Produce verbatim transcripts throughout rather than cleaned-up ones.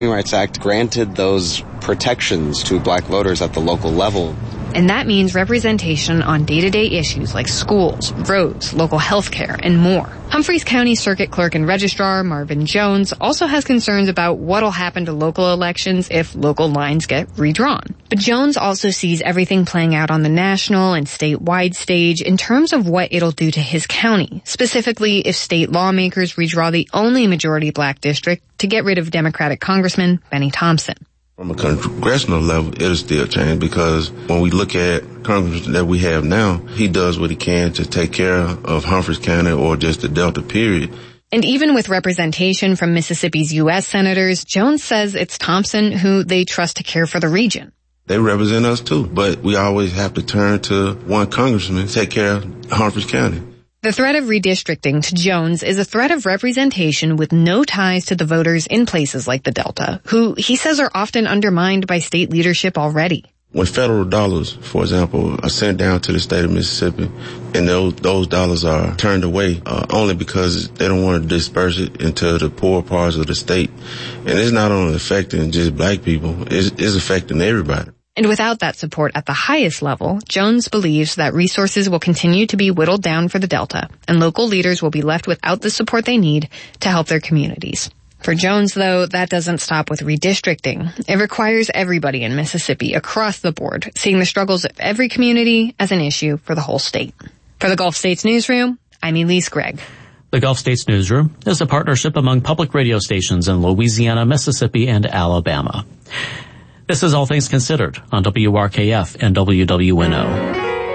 Voting Rights Act granted those protections to black voters at the local level. And that means representation on day-to-day issues like schools, roads, local health care, and more. Humphreys County Circuit Clerk and Registrar Marvin Jones also has concerns about what'll happen to local elections if local lines get redrawn. But Jones also sees everything playing out on the national and statewide stage in terms of what it'll do to his county, specifically if state lawmakers redraw the only majority black district to get rid of Democratic Congressman Benny Thompson. From a congressional level, it'll still change because when we look at Congress that we have now, he does what he can to take care of Humphreys County or just the Delta period. And even with representation from Mississippi's U S senators, Jones says it's Thompson who they trust to care for the region. They represent us too, but we always have to turn to one congressman to take care of Humphreys County. The threat of redistricting to Jones is a threat of representation with no ties to the voters in places like the Delta, who he says are often undermined by state leadership already. When federal dollars, for example, are sent down to the state of Mississippi, and those, those dollars are turned away uh, only because they don't want to disperse it into the poor parts of the state. And it's not only affecting just black people, it's, it's affecting everybody. And without that support at the highest level, Jones believes that resources will continue to be whittled down for the Delta, and local leaders will be left without the support they need to help their communities. For Jones, though, that doesn't stop with redistricting. It requires everybody in Mississippi across the board seeing the struggles of every community as an issue for the whole state. For the Gulf States Newsroom, I'm Elise Gregg. The Gulf States Newsroom is a partnership among public radio stations in Louisiana, Mississippi, and Alabama. This is All Things Considered on W R K F and W W N O.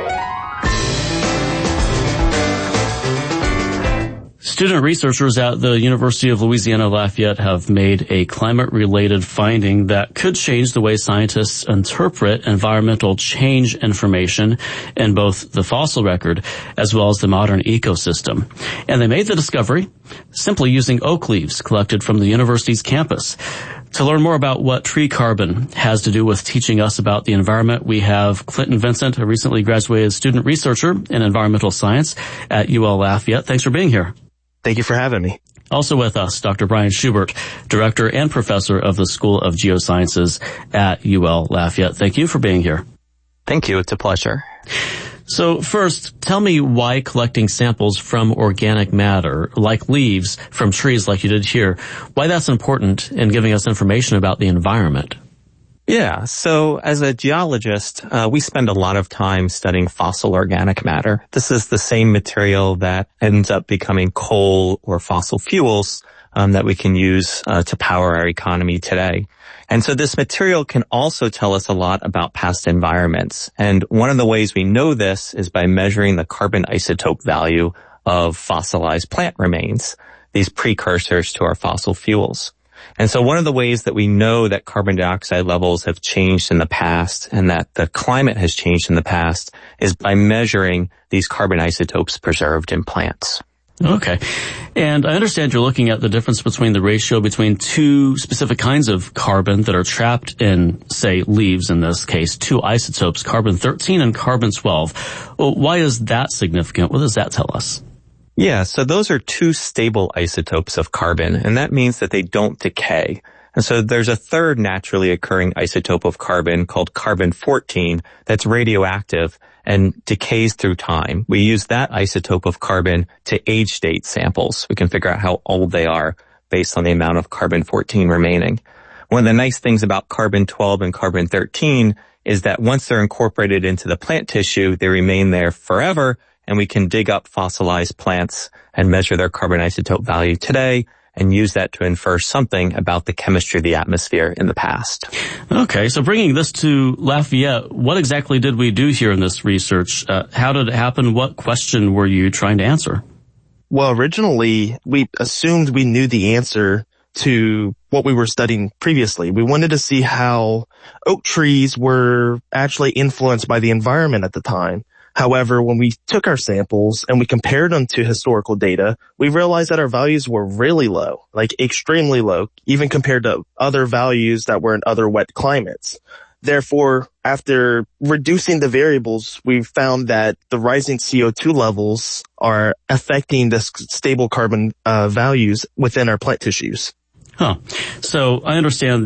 Student researchers at the University of Louisiana Lafayette have made a climate-related finding that could change the way scientists interpret environmental change information in both the fossil record as well as the modern ecosystem. And they made the discovery simply using oak leaves collected from the university's campus. To learn more about what tree carbon has to do with teaching us about the environment, we have Clinton Vincent, a recently graduated student researcher in environmental science at U L Lafayette. Thanks for being here. Thank you for having me. Also with us, Doctor Brian Schubert, director and professor of the School of Geosciences at U L Lafayette. Thank you for being here. Thank you. It's a pleasure. So first, tell me why collecting samples from organic matter, like leaves from trees like you did here, why that's important in giving us information about the environment. Yeah, so as a geologist, uh, we spend a lot of time studying fossil organic matter. This is the same material that ends up becoming coal or fossil fuels um, that we can use uh, to power our economy today. And so this material can also tell us a lot about past environments. And one of the ways we know this is by measuring the carbon isotope value of fossilized plant remains, these precursors to our fossil fuels. And so one of the ways that we know that carbon dioxide levels have changed in the past and that the climate has changed in the past is by measuring these carbon isotopes preserved in plants. Okay. And I understand you're looking at the difference between the ratio between two specific kinds of carbon that are trapped in, say, leaves in this case, two isotopes, carbon thirteen and carbon twelve. Well, why is that significant? What does that tell us? Yeah, so those are two stable isotopes of carbon, and that means that they don't decay. And so there's a third naturally occurring isotope of carbon called carbon fourteen that's radioactive and decays through time. We use that isotope of carbon to age date samples. We can figure out how old they are based on the amount of carbon fourteen remaining. One of the nice things about carbon twelve and carbon thirteen is that once they're incorporated into the plant tissue, they remain there forever, and we can dig up fossilized plants and measure their carbon isotope value today and use that to infer something about the chemistry of the atmosphere in the past. Okay, so bringing this to Lafayette, what exactly did we do here in this research? Uh, how did it happen? What question were you trying to answer? Well, originally, we assumed we knew the answer to what we were studying previously. We wanted to see how oak trees were actually influenced by the environment at the time. However, when we took our samples and we compared them to historical data, we realized that our values were really low, like extremely low, even compared to other values that were in other wet climates. Therefore, after reducing the variables, we found that the rising C O two levels are affecting the stable carbon uh, values within our plant tissues. Huh. So I understand